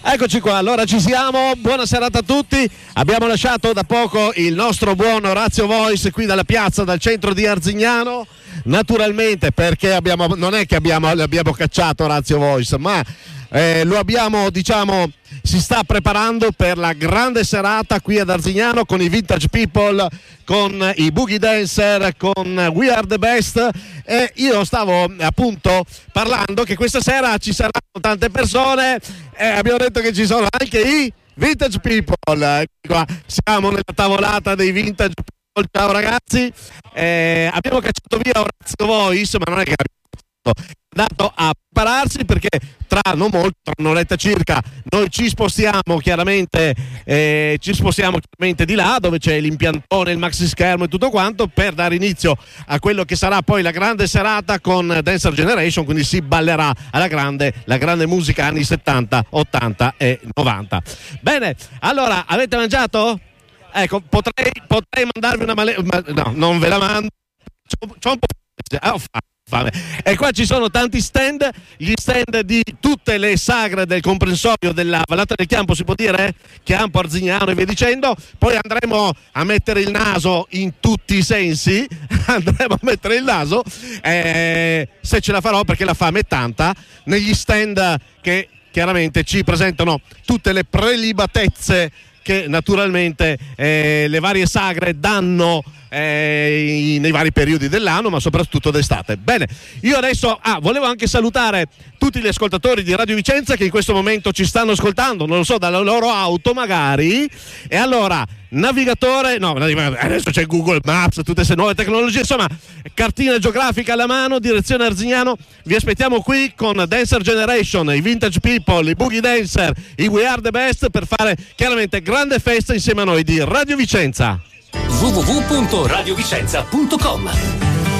Eccoci qua, allora ci siamo, buona serata a tutti. Abbiamo lasciato da poco il nostro buon Orazio Voice qui dalla piazza, dal centro di Arzignano, naturalmente perché non è che l'abbiamo cacciato Orazio Voice, ma lo abbiamo, diciamo, si sta preparando per la grande serata qui ad Arzignano con i Vintage People, con i Boogie Dancer, con We Are The Best, e io stavo appunto parlando che questa sera ci saranno tante persone e abbiamo detto che ci sono anche i Vintage People. Qua siamo nella tavolata dei Vintage People. Ciao ragazzi, abbiamo cacciato via Orazio Voice, ma non è che andato a prepararsi perché tra un'oretta circa noi ci spostiamo chiaramente di là dove c'è l'impiantone, il maxi schermo e tutto quanto, per dare inizio a quello che sarà poi la grande serata con Dancer Generation, quindi si ballerà alla grande la grande musica anni 70, 80 e 90. Bene, allora avete mangiato? Ecco, potrei mandarvi una no, non ve la mando, c'ho un po' fame. E qua ci sono tanti stand, gli stand di tutte le sagre del comprensorio della Vallata del Chiampo, si può dire? Chiampo, Arzignano e via dicendo. Poi andremo a mettere il naso in tutti i sensi, andremo a mettere il naso, se ce la farò, perché la fame è tanta, negli stand che chiaramente ci presentano tutte le prelibatezze che naturalmente le varie sagre danno nei vari periodi dell'anno, ma soprattutto d'estate. Bene, io adesso volevo anche salutare tutti gli ascoltatori di Radio Vicenza che in questo momento ci stanno ascoltando, non lo so, dalla loro auto magari. E allora, navigatore, no, adesso c'è Google Maps, tutte queste nuove tecnologie, insomma, cartina geografica alla mano, direzione Arzignano. Vi aspettiamo qui con Dancer Generation, i Vintage People, i Boogie Dancer, i We Are The Best, per fare chiaramente grande festa insieme a noi di Radio Vicenza. www.radiovicenza.com